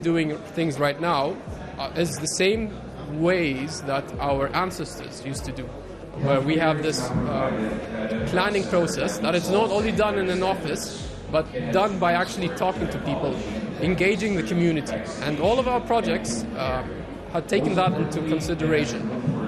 doing things right now is the same ways that our ancestors used to do, where we have this planning process that it's not only done in an office, but done by actually talking to people, engaging the community. And all of our projects have taken that into consideration.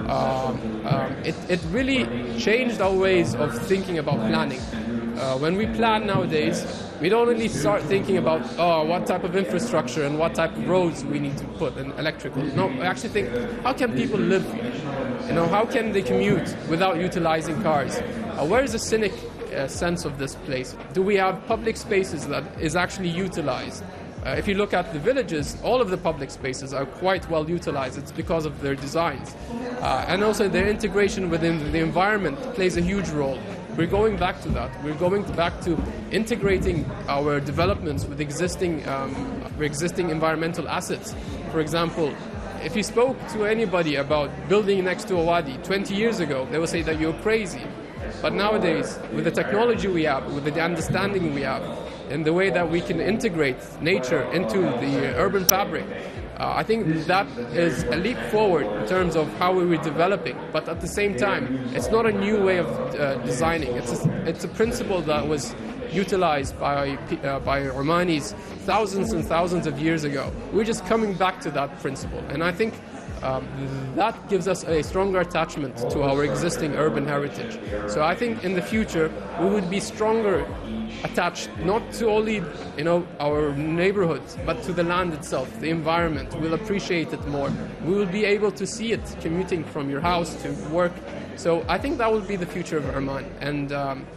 It really changed our ways of thinking about planning. When we plan nowadays, we don't really start thinking about what type of infrastructure and what type of roads we need to put in electrical. No, we actually think, how can people live here? How can they commute without utilizing cars? Where is the scenic sense of this place? Do we have public spaces that is actually utilized? If you look at the villages, all of the public spaces are quite well utilized. It's because of their designs. And also their integration within the environment plays a huge role. We're going back to that. We're going back to integrating our developments with existing environmental assets. For example, if you spoke to anybody about building next to a wadi 20 years ago, they would say that you're crazy. But nowadays, with the technology we have, with the understanding we have, and the way that we can integrate nature into the urban fabric, I think that is a leap forward in terms of how we were developing. But at the same time, it's not a new way of designing. It's a principle that was utilized by Omanis thousands and thousands of years ago. We're just coming back to that principle. And I think that gives us a stronger attachment to our existing urban heritage. So I think in the future, we would be stronger attached not to only our neighborhoods, but to the land itself, the environment. We'll appreciate it more. We will be able to see it commuting from your house to work. So I think that will be the future of Oman. And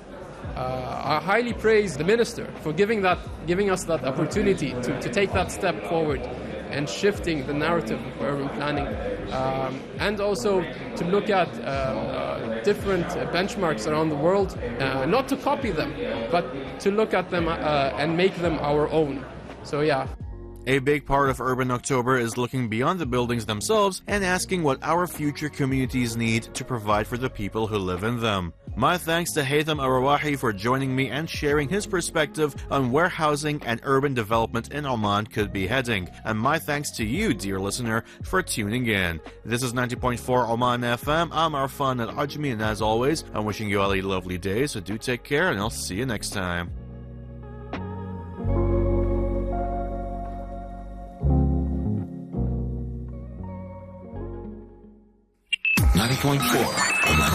I highly praise the minister for giving us that opportunity to take that step forward and shifting the narrative of urban planning, and also to look at different benchmarks around the world, not to copy them, but to look at them and make them our own. So yeah. A big part of Urban October is looking beyond the buildings themselves and asking what our future communities need to provide for the people who live in them. My thanks to Haytham Ar-Rawahi for joining me and sharing his perspective on where housing and urban development in Oman could be heading. And my thanks to you, dear listener, for tuning in. This is 90.4 Oman FM. I'm Arfan Al-Ajmi, and as always, I'm wishing you all a lovely day, so do take care, and I'll see you next time. 90.4 Oman